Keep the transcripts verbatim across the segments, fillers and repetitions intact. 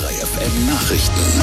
drei F M Nachrichten.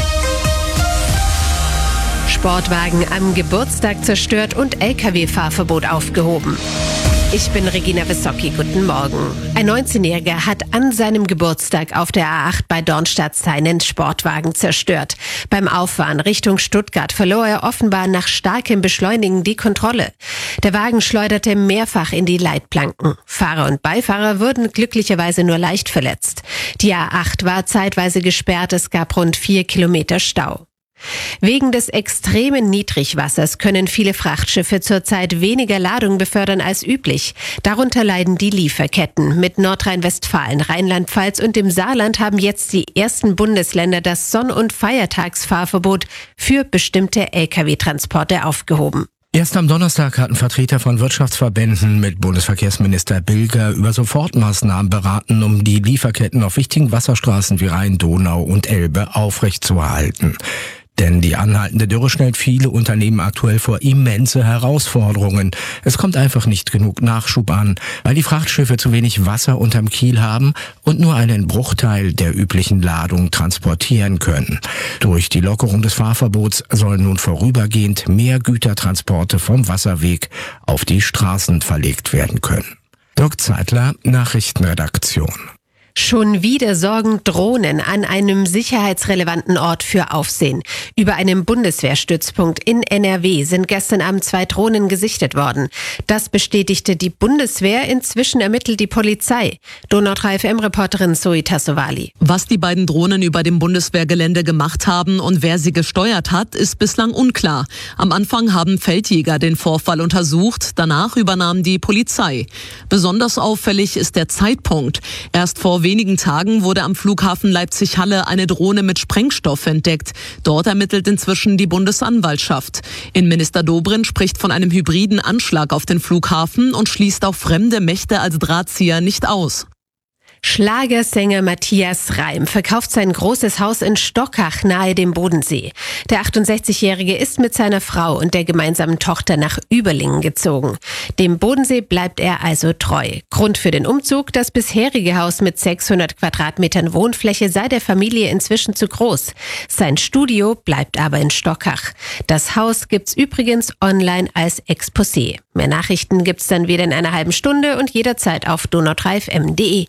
Sportwagen am Geburtstag zerstört und L K W-Fahrverbot aufgehoben. Ich bin Regina Wissocki, guten Morgen. Ein neunzehnjähriger hat an seinem Geburtstag auf der A acht bei Dornstadt seinen Sportwagen zerstört. Beim Auffahren Richtung Stuttgart verlor er offenbar nach starkem Beschleunigen die Kontrolle. Der Wagen schleuderte mehrfach in die Leitplanken. Fahrer und Beifahrer wurden glücklicherweise nur leicht verletzt. Die A acht war zeitweise gesperrt, es gab rund vier Kilometer Stau. Wegen des extremen Niedrigwassers können viele Frachtschiffe zurzeit weniger Ladung befördern als üblich. Darunter leiden die Lieferketten. Mit Nordrhein-Westfalen, Rheinland-Pfalz und dem Saarland haben jetzt die ersten Bundesländer das Sonn- und Feiertagsfahrverbot für bestimmte L K W-Transporte aufgehoben. Erst am Donnerstag hatten Vertreter von Wirtschaftsverbänden mit Bundesverkehrsminister Bilger über Sofortmaßnahmen beraten, um die Lieferketten auf wichtigen Wasserstraßen wie Rhein, Donau und Elbe aufrechtzuerhalten. Denn die anhaltende Dürre stellt viele Unternehmen aktuell vor immense Herausforderungen. Es kommt einfach nicht genug Nachschub an, weil die Frachtschiffe zu wenig Wasser unterm Kiel haben und nur einen Bruchteil der üblichen Ladung transportieren können. Durch die Lockerung des Fahrverbots sollen nun vorübergehend mehr Gütertransporte vom Wasserweg auf die Straßen verlegt werden können. Dirk Zeitler, Nachrichtenredaktion. Schon wieder sorgen Drohnen an einem sicherheitsrelevanten Ort für Aufsehen. Über einem Bundeswehrstützpunkt in N R W sind gestern Abend zwei Drohnen gesichtet worden. Das bestätigte die Bundeswehr, inzwischen ermittelt die Polizei. Donau drei F M-Reporterin Zoe Tassovali. Was die beiden Drohnen über dem Bundeswehrgelände gemacht haben und wer sie gesteuert hat, ist bislang unklar. Am Anfang haben Feldjäger den Vorfall untersucht, danach übernahm die Polizei. Besonders auffällig ist der Zeitpunkt. Erst vor wenigen Tagen wurde am Flughafen Leipzig-Halle eine Drohne mit Sprengstoff entdeckt. Dort ermittelt inzwischen die Bundesanwaltschaft. Innenminister Dobrindt spricht von einem hybriden Anschlag auf den Flughafen und schließt auch fremde Mächte als Drahtzieher nicht aus. Schlagersänger Matthias Reim verkauft sein großes Haus in Stockach nahe dem Bodensee. Der achtundsechzigjährige ist mit seiner Frau und der gemeinsamen Tochter nach Überlingen gezogen. Dem Bodensee bleibt er also treu. Grund für den Umzug: das bisherige Haus mit sechshundert Quadratmetern Wohnfläche sei der Familie inzwischen zu groß. Sein Studio bleibt aber in Stockach. Das Haus gibt's übrigens online als Exposé. Mehr Nachrichten gibt's dann wieder in einer halben Stunde und jederzeit auf donau drei f m punkt d e.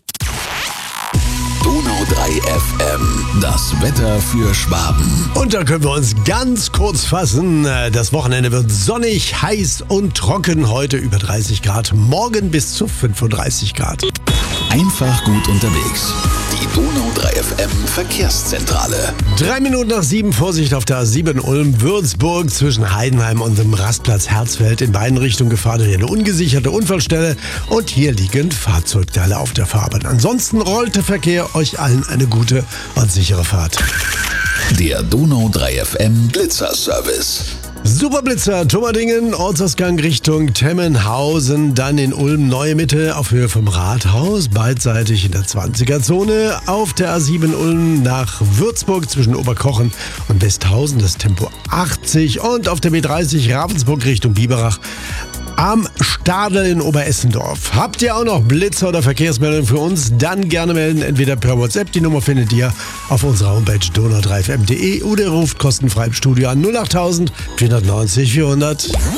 Donau drei F M, das Wetter für Schwaben. Und da können wir uns ganz kurz fassen. Das Wochenende wird sonnig, heiß und trocken. Heute über dreißig Grad, morgen bis zu fünfunddreißig Grad. Einfach gut unterwegs. Die Donau drei F M Verkehrszentrale. Drei Minuten nach sieben, Vorsicht auf der A sieben Ulm-Würzburg zwischen Heidenheim und dem Rastplatz Herzfeld. In beiden Richtungen Gefahr durch eine ungesicherte Unfallstelle. Und hier liegen Fahrzeugteile auf der Fahrbahn. Ansonsten rollt der Verkehr. Euch allen eine gute und sichere Fahrt. Der Donau drei F M Blitzerservice. Superblitzer, Tummerdingen, Ortsausgang Richtung Temmenhausen, dann in Ulm Neue Mitte auf Höhe vom Rathaus, beidseitig in der zwanziger-Zone. Auf der A sieben Ulm nach Würzburg zwischen Oberkochen und Westhausen das Tempo achtzig und auf der B dreißig Ravensburg Richtung Biberach am Stadel in Oberessendorf. Habt ihr auch noch Blitzer oder Verkehrsmeldungen für uns? Dann gerne melden, entweder per WhatsApp, die Nummer findet ihr auf unserer Homepage donau drei f m punkt d e oder ruft kostenfrei im Studio an null acht vierhundertneunzig vierhundert.